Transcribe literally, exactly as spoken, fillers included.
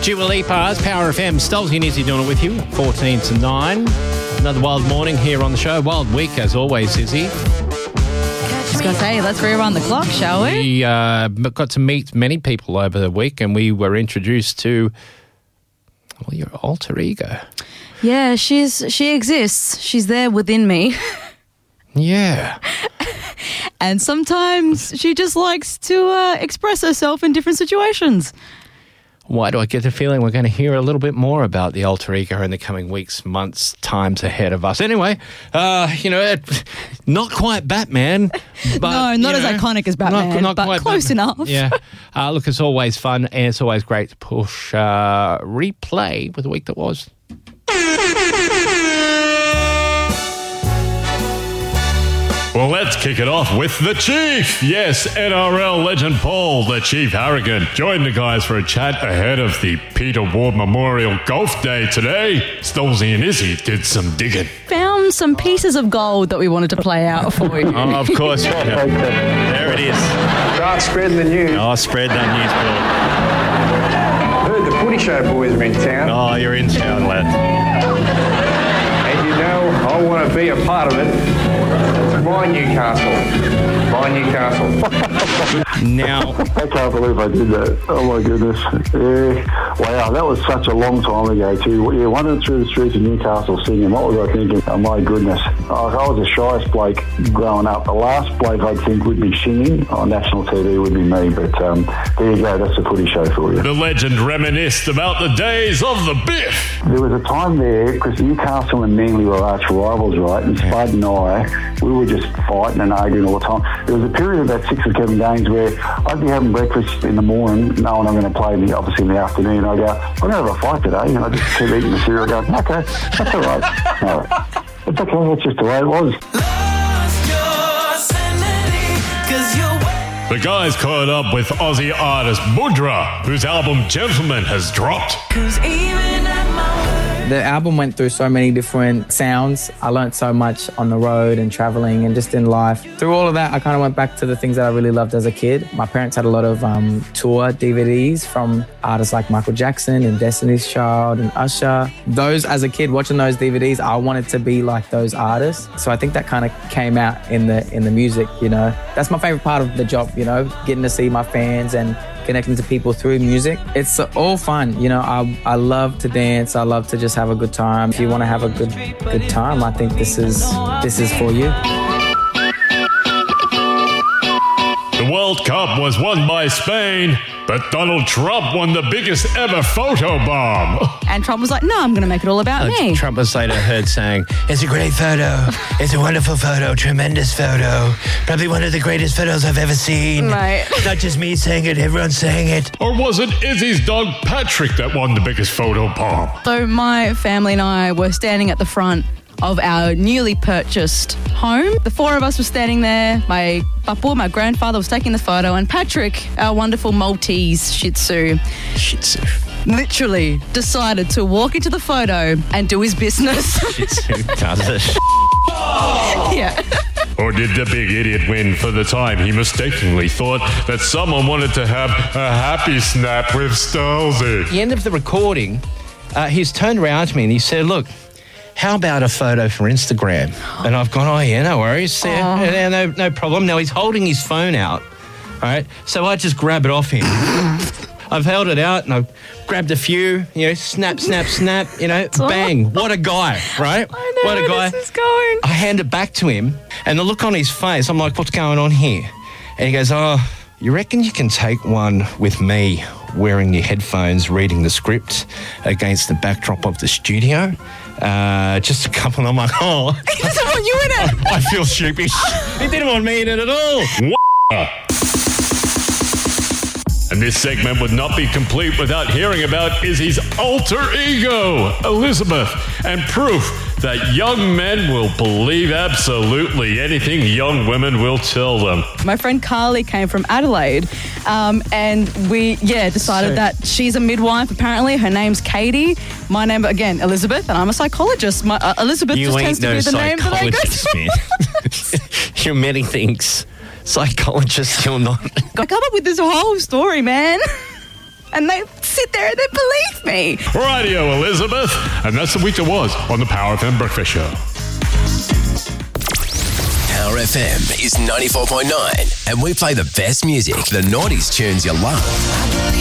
Dua Lipa's Power F M. Stolzy and Izzy doing it with you, fourteen to nine. Another wild morning here on the show. Wild week, as always, Izzy. I was going to say, let's rerun the clock, shall we? We uh, got to meet many people over the week, and we were introduced to, well, your alter ego. Yeah, she's she exists. She's there within me. Yeah. And sometimes she just likes to uh, express herself in different situations. Why do I get the feeling we're going to hear a little bit more about the alter ego in the coming weeks, months, times ahead of us? Anyway, uh, you know, it, not quite Batman. But, no, not as know, iconic as Batman, not, not but quite close Batman. enough. Yeah. Uh, look, it's always fun and it's always great to push uh, replay with the week that was. Well, let's kick it off with the Chief. Yes, N R L legend Paul, the Chief Harrigan, joined the guys for a chat ahead of the Peter Ward Memorial Golf Day today. Stolzy and Izzy did some digging. Found some pieces of gold that we wanted to play out for you. Oh, of course. Yeah. There it is. Start spreading the news. Oh, spread that news, Bill. Heard the Footy Show boys are in town. Oh, you're in town, lad. And you know, I want to be a part of it. My Newcastle. My Newcastle. Now. I can't believe I did that. Oh, my goodness. Yeah. Wow, that was such a long time ago, too. Yeah, wandering through the streets of Newcastle singing. What was I thinking? Oh, my goodness. Oh, I was the shyest bloke growing up. The last bloke I'd think would be singing on national T V would be me. But um, there you go. That's a footy show for you. The legend reminisced about the days of the Biff. There was a time there, because Newcastle and Manly were arch rivals, right? And Spud and I, we were just fighting and arguing all the time. There was a period of about six or seven games where I'd be having breakfast in the morning, knowing I'm going to play, the, obviously, in the afternoon. I go, I'm going to have a fight today. And I just keep eating the cereal going, okay, that's all right. No, it's okay, that's just the way it was. The guys caught up with Aussie artist Mudra, whose album Gentleman has dropped. The album went through so many different sounds. I learned so much on the road and traveling and just in life. Through all of that, I kind of went back to the things that I really loved as a kid. My parents had a lot of um, tour D V Ds from artists like Michael Jackson and Destiny's Child and Usher. Those, as a kid, watching those D V Ds, I wanted to be like those artists. So I think that kind of came out in the in the music, you know. That's my favorite part of the job, you know, getting to see my fans and connecting to people through music. It's all fun, you know. I I love to dance. I love to just have a good time. If you want to have a good good time, I think this is this is for you. The World Cup was won by Spain, but Donald Trump won the biggest ever photo bomb. And Trump was like, no, I'm going to make it all about uh, me. Trump was later heard saying, it's a great photo. It's a wonderful photo. Tremendous photo. Probably one of the greatest photos I've ever seen. Right. It's not just me saying it, everyone's saying it. Or was it Izzy's dog Patrick that won the biggest photo bomb? So my family and I were standing at the front of our newly purchased home. The four of us were standing there. My papu, my grandfather, was taking the photo, and Patrick, our wonderful Maltese Shih Tzu, Shih Tzu, literally decided to walk into the photo and do his business. Shih Tzu does it. Yeah. Or did the big idiot win for the time he mistakenly thought that someone wanted to have a happy snap with Stolzy? At the end of the recording, uh, he's turned around to me and he said, look, how about a photo for Instagram? And I've gone, oh, yeah, no worries. Yeah, yeah, no, no problem. Now, he's holding his phone out, all right? So I just grab it off him. I've held it out and I've grabbed a few, you know, snap, snap, snap, you know, bang. What a guy, right? I know what a where guy. this is going. I hand it back to him and the look on his face, I'm like, what's going on here? And he goes, oh, you reckon you can take one with me wearing your headphones, reading the script against the backdrop of the studio? Uh, just a couple, and I'm like, oh. He doesn't want you in it. I, I feel sheepish. He didn't want me in it at all. And this segment would not be complete without hearing about Izzy's alter ego, Elizabeth, and proof that young men will believe absolutely anything young women will tell them. My friend Carly came from Adelaide, um, and we, yeah, decided So- that she's a midwife, apparently. Her name's Katie. My name, again, Elizabeth, and I'm a psychologist. My, uh, Elizabeth You just ain't tends to no be the name that I go psychologist, to. man. You're many things. Psychologist, you're not. I come up with this whole story, man. And they sit there and they believe me. Radio Elizabeth. And that's the week it was on the Power F M Breakfast Show. Power F M is ninety-four point nine, and we play the best music, the noughties tunes you love.